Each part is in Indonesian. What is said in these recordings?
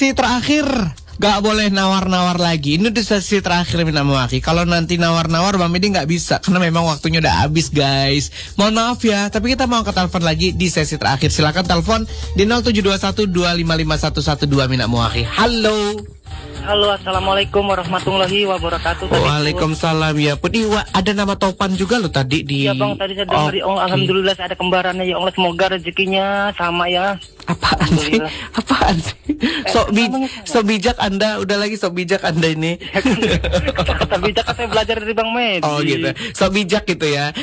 sesi terakhir. Gak boleh nawar-nawar lagi. Ini udah sesi terakhir Minam Mewaki. Kalau nanti nawar-nawar Bang Medi gak bisa, karena memang waktunya udah habis guys. Mohon maaf ya, tapi kita mau ke telepon lagi di sesi terakhir. Silakan telepon di 0721255112 Minam Mewaki. Halo. Halo, assalamualaikum warahmatullahi wabarakatuh. Waalaikumsalam ya pun. Ada nama Topan juga lo tadi di. Iya bang, tadi saya dengar di alhamdulillah ada kembarannya ya Allah, semoga rezekinya sama ya. Apaan sih? Apaan sih? Sok bijak Anda, udah lagi sok bijak Anda ini. Kata bijak kan saya belajar dari Bang Medi. Oh gitu. Sok bijak gitu ya.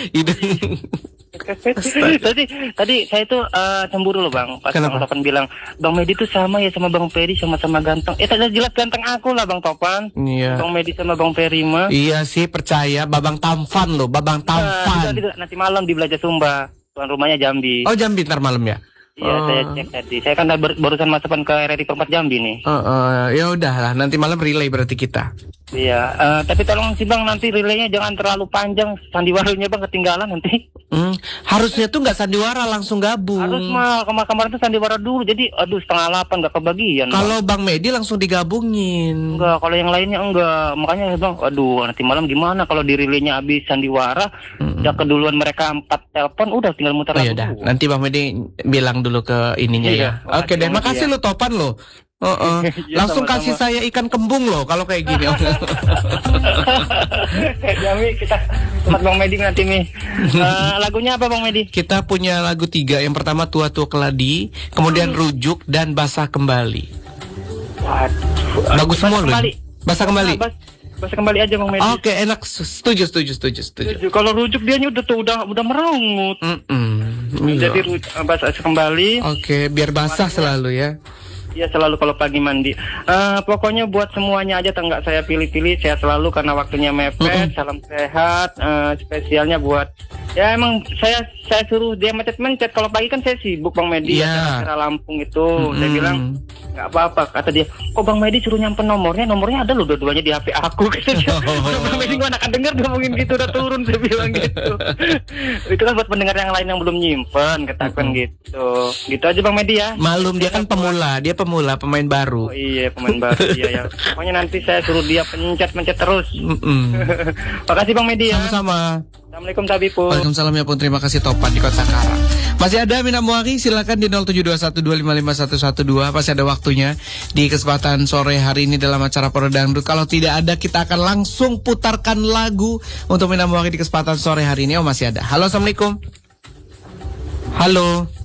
Tadi saya tuh cemburu loh bang. Pas Bang Topan bilang Bang Medi tuh sama ya sama Bang Peri, sama-sama ganteng. Tadi jelas ganteng aku lah Bang Topan. Iya. Bang Medi sama Bang Peri mah. Iya sih, percaya. Babang Tampan loh, Babang Tampan. Nanti malam di Belajar Sumba. Tuan rumahnya Jambi. Oh Jambi ntar malam ya? Iya, saya cek tadi. Saya kan barusan masukan ke RRI Perempat Jambi nih. Ya udahlah, nanti malam relay berarti kita. Iya, tapi tolong sih bang, nanti relaynya jangan terlalu panjang, sandiwaranya bang ketinggalan nanti. Harusnya tuh nggak sandiwara, langsung gabung. Harus mah kemarin tuh sandiwara dulu, jadi 7:30 nggak kebagian. Kalau Bang Medi langsung digabungin. Enggak, kalau yang lainnya enggak. Makanya bang, nanti malam gimana kalau di relaynya habis sandiwara, udah keduluan mereka 4 telepon, udah tinggal muter lagi. Udah, nanti Bang Medi bilang dulu ke ininya ya. Oke deh, makasih lo Topan lo. Langsung sama-sama. Kasih saya ikan kembung loh kalau kayak gini. Jami kita tempat Bang Medi nanti nih. Lagunya apa Bang Medi? Kita punya lagu 3. Yang pertama Tua-Tua Keladi, kemudian Rujuk dan Basah Kembali. Waduh, bagus semua loh. Basah Kembali. Basah Kembali aja Bang Medi. Oke, enak. Setuju. Kalau Rujuk dia udah merengut. Jadi Basah Kembali. Oke, biar basah selalu ya. Ya selalu kalau pagi mandi. Pokoknya buat semuanya aja nggak saya pilih-pilih, saya selalu karena waktunya mepet. Salam sehat. Spesialnya buat ya emang saya suruh dia mencet kalau pagi kan saya sibuk Bang Medi acara Lampung itu. Saya bilang nggak apa-apa, kata dia. Kok Bang Medi suruh nyampe nomornya ada loh dua-duanya di HP aku. Bang Medi gua akan dengar ngomongin gitu udah turun, saya bilang gitu. Itu kan buat pendengar yang lain yang belum nyimpen, katakan gitu. Gitu aja Bang Medi ya. Malum dia kan pemula, pemain baru. Oh iya, pemain baru. Iya. Pokoknya nanti saya suruh dia pencet terus. Makasih Bang Medi ya. Sama-sama. Assalamualaikum Tabipun. Waalaikumsalam ya pun. Terima kasih Topan di Kota Karang. Masih ada Minam Mewaki, silakan di 0721255112. Masih ada waktunya di kesempatan sore hari ini dalam acara Poro Dangdut. Kalau tidak ada, kita akan langsung putarkan lagu untuk Minam Mewaki di kesempatan sore hari ini. Masih ada. Halo, assalamualaikum. Halo,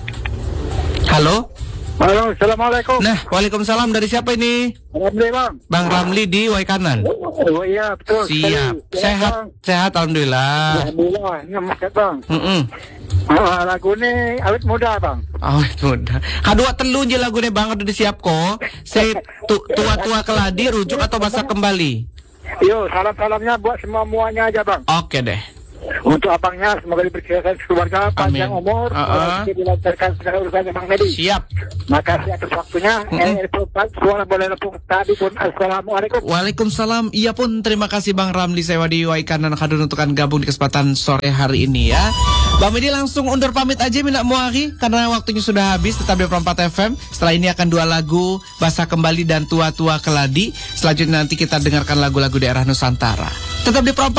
assalamualaikum. Nah, waalaikumsalam. Dari siapa ini? Ramli bang. Bang Ramli di Waikanan. Oh iya betul. Siap. Sehat alhamdulillah. Alhamdulillah. Ngemak bang. Lagu ini awet muda bang. Awet muda. Kadua telu aja lagu ini bang udah disiap kok. Saya tua-tua keladi, rujuk atau basah kembali. Yo, salam-salamnya buat semuanya aja bang. Oke deh. Untuk abangnya semoga diberkahi keluarga, panjang umur, dilancarkan segala urusannya Bang Medi. Siap. Makasih atas waktunya. Suara boleh lepung tadi pun. Assalamualaikum. Waalaikumsalam. Iya pun terima kasih Bang Ramli Sewa di Waikanan Kadun untuk gabung di kesempatan sore hari ini ya. Bang Medi langsung undur pamit aja Minam Mewaki karena waktunya sudah habis. Tetap di Perempat FM. Setelah ini akan 2 lagu, Basah Kembali dan Tua-Tua Keladi. Selanjutnya nanti kita dengarkan lagu-lagu daerah Nusantara. Tetap di Perempat.